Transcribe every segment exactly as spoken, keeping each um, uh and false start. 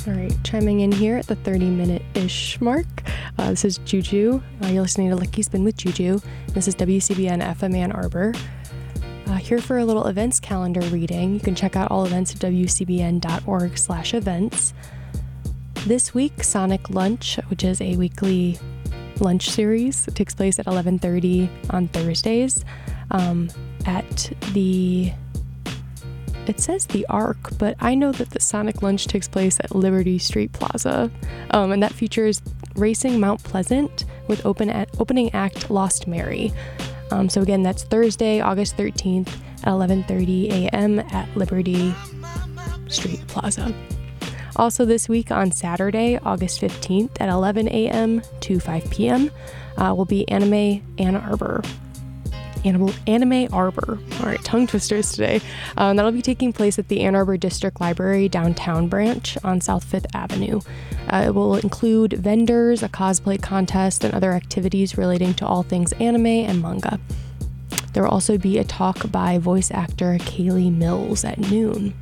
All right, chiming in here at the thirty minute-ish mark. Uh, this is Juju. Uh, you're listening to Licky Spin with Juju. This is W C B N F M Ann Arbor. Uh, here for a little events calendar reading. You can check out all events at w c b n dot org slash events. This week, Sonic Lunch, which is a weekly lunch series, it takes place at eleven thirty on Thursdays um, at the... It says the Arc, but I know that the Sonic Lunch takes place at Liberty Street Plaza, um, and that features Racing Mount Pleasant with open at, opening act Lost Mary. Um, so again, that's Thursday, August thirteenth at eleven thirty a.m. at Liberty Street Plaza. Also this week on Saturday, August fifteenth at eleven a.m. to five p.m. Uh, will be Anime Ann Arbor. Anime, Anime Arbor. All right, tongue twisters today. Um, that'll be taking place at the Ann Arbor District Library downtown branch on South Fifth Avenue. Uh, it will include vendors, a cosplay contest, and other activities relating to all things anime and manga. There will also be a talk by voice actor Kaylee Mills at noon.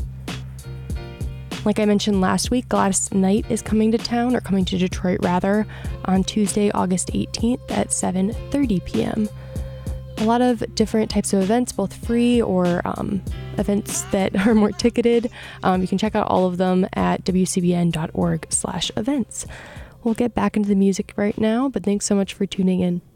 Like I mentioned last week, Gladys Knight is coming to town, or coming to Detroit rather, on Tuesday, August eighteenth at seven thirty p.m. A lot of different types of events, both free or um, events that are more ticketed. Um, you can check out all of them at w c b n dot org slash events. We'll get back into the music right now, but thanks so much for tuning in.